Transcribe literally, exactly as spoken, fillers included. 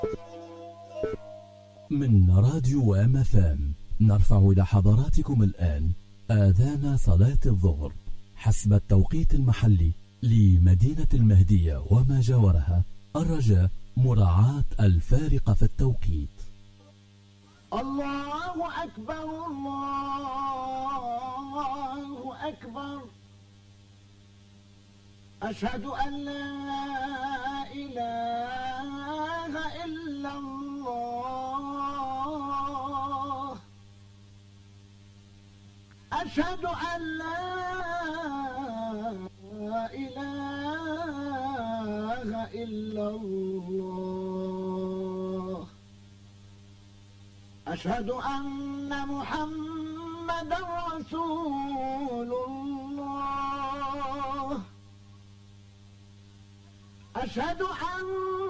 من راديو أم اف ام نرفع إلى حضراتكم الآن آذان صلاة الظهر حسب التوقيت المحلي لمدينة المهدية وما جاورها، الرجاء مراعاة الفارق في التوقيت. الله أكبر الله أكبر، أشهد أن لا إله إلا الله، أشهد أن لا إله إلا الله، أشهد أن محمدا رسول الله، أشهد أن